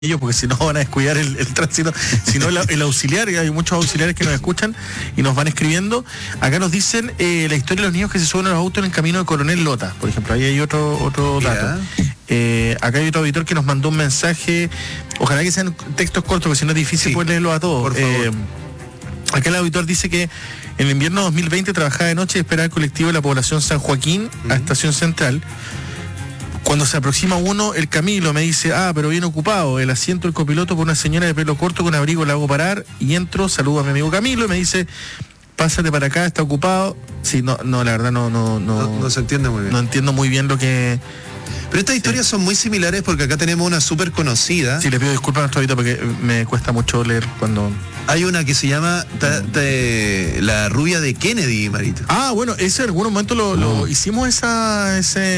ellos, porque si no van a descuidar el tránsito, sino el auxiliar, y hay muchos auxiliares que nos escuchan y nos van escribiendo. Acá nos dicen la historia de los niños que se suben a los autos en el camino de Coronel Lota, por ejemplo. Ahí hay otro dato. Acá hay otro auditor que nos mandó un mensaje, ojalá que sean textos cortos, porque si no es difícil poder leerlo a todos. Por favor. Acá el auditor dice que en el invierno 2020 trabajaba de noche y esperaba el colectivo de la población San Joaquín a Estación Central. Cuando se aproxima uno, el Camilo me dice, pero bien ocupado, el asiento del copiloto por una señora de pelo corto con abrigo, la hago parar y entro, saludo a mi amigo Camilo y me dice, pásate para acá, está ocupado. Sí, no, la verdad no se entiende muy bien. No entiendo muy bien lo que... Pero estas historias son muy similares porque acá tenemos una súper conocida. Sí, le pido disculpas a nuestro auditor porque me cuesta mucho leer cuando... Hay una que se llama La rubia de Kennedy, Marito. Bueno, ese en algún momento lo hicimos esa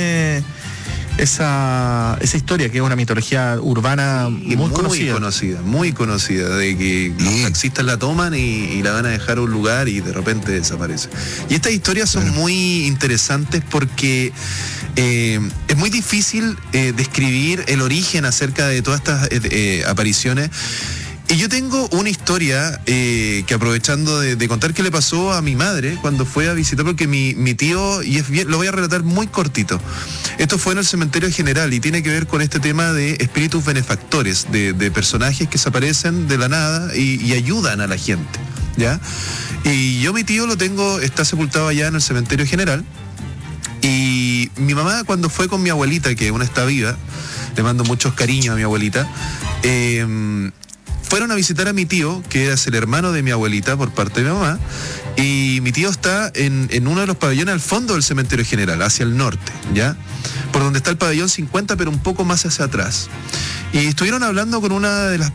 historia, que es una mitología urbana muy conocida, de que los taxistas la toman y la van a dejar a un lugar y de repente desaparece. Y estas historias son muy interesantes porque es muy difícil describir el origen acerca de todas estas apariciones. Y yo tengo una historia que, aprovechando de contar qué le pasó a mi madre cuando fue a visitar, porque mi tío, y es bien, lo voy a relatar muy cortito. Esto fue en el cementerio general y tiene que ver con este tema de espíritus benefactores, de personajes que se aparecen de la nada y ayudan a la gente, ¿ya? Y yo mi tío está sepultado allá en el cementerio general. Y mi mamá, cuando fue con mi abuelita, que aún está viva, le mando muchos cariños a mi abuelita, fueron a visitar a mi tío, que es el hermano de mi abuelita por parte de mi mamá, y mi tío está en uno de los pabellones al fondo del cementerio general, hacia el norte, ¿ya? Por donde está el pabellón 50, pero un poco más hacia atrás. Y estuvieron hablando con una de las